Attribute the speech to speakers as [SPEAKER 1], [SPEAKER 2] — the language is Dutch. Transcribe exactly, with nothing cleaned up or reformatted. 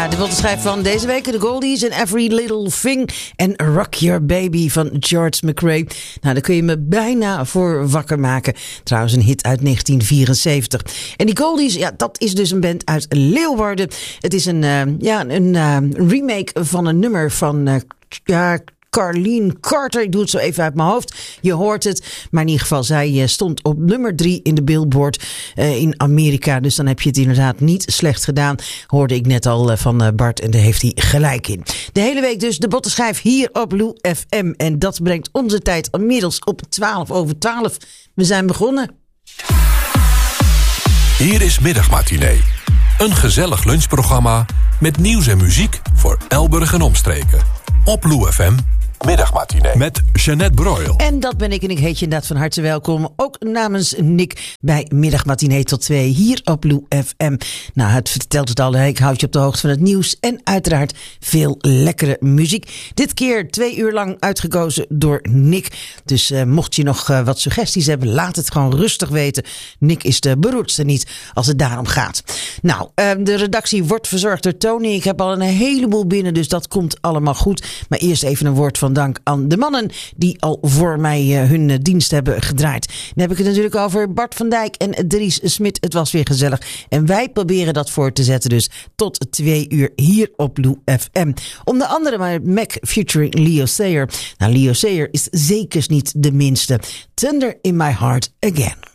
[SPEAKER 1] Ja, de schrijf van deze week. The Goldies en Every Little Thing. En Rock Your Baby van George McRae. Nou, daar kun je me bijna voor wakker maken. Trouwens, een hit uit negentien vierenzeventig. En die Goldies, ja, dat is dus een band uit Leeuwarden. Het is een, uh, ja, een uh, remake van een nummer van... Uh, ja, Carleen Carter, ik doe het zo even uit mijn hoofd. Je hoort het, maar in ieder geval, zij stond op nummer drie in de Billboard uh, in Amerika. Dus dan heb je het inderdaad niet slecht gedaan. Hoorde ik net al uh, van uh, Bart en daar heeft hij gelijk in. De hele week dus de bottenschijf hier op Lou F M. En dat brengt onze tijd inmiddels op twaalf over twaalf. We zijn begonnen.
[SPEAKER 2] Hier is Middagmatinee. Een gezellig lunchprogramma met nieuws en muziek voor Elburg en omstreken. Op Lou F M. Middagmatinee met Jeanette Broil.
[SPEAKER 1] En dat ben ik en ik heet je inderdaad van harte welkom. Ook namens Nick bij Middagmatinee tot twee hier op Lou F M. Nou, het vertelt het al, ik houd je op de hoogte van het nieuws en uiteraard veel lekkere muziek. Dit keer twee uur lang uitgekozen door Nick. Dus uh, mocht je nog uh, wat suggesties hebben, laat het gewoon rustig weten. Nick is de beroerdste niet als het daarom gaat. Nou, uh, de redactie wordt verzorgd door Tony. Ik heb al een heleboel binnen, dus dat komt allemaal goed. Maar eerst even een woord van dank aan de mannen die al voor mij uh, hun uh, dienst hebben gedraaid. Dan heb ik het natuurlijk over Bart van Dijk en Dries Smit. Het was weer gezellig. En wij proberen dat voor te zetten dus tot twee uur hier op Lou F M. Onder andere maar Mac featuring Leo Sayer. Nou, Leo Sayer is zeker niet de minste. Thunder in my heart again.